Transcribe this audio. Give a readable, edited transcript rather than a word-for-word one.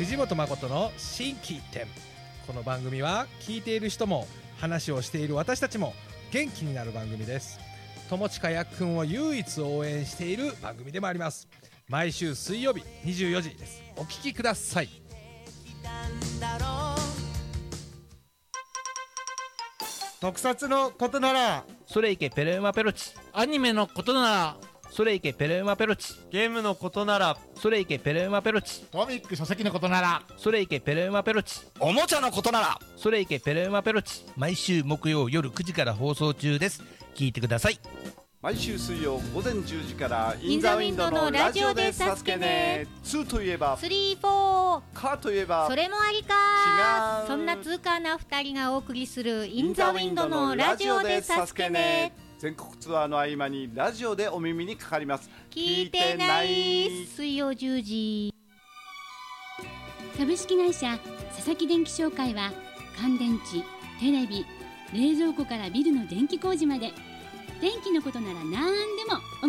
藤本誠の心機一転。この番組は聞いている人も話をしている私たちも元気になる番組です。友近やっくんを唯一応援している番組でもあります。毎週水曜日24時です。お聞きください。 特撮のことなら、 それいけペルーマペロチ。 アニメのことなら、 それいけペルーマペロチ。 ゲームのことなら、 それいけペルーマペロチ。 コミック書籍のことなら、 それいけペルーマペロチ。 おもちゃのことなら、 それいけペルーマペロチ。毎週木曜夜9時から放送中です。聞いてください。 毎週水曜午前10時からインザウィンドのラジオでサスケね。 2といえば 3、4、 カーといえばそれもありか。 違う。 そんな通過な2人がお送りするインザウィンドのラジオでサスケね。 全国ツアーの合間にラジオでお耳にかかります。 聞いてない。水曜10時。 株式会社佐々木電気商会は、乾電池、テレビ、冷蔵庫からビルの電気工事まで、電気のことなら何でもお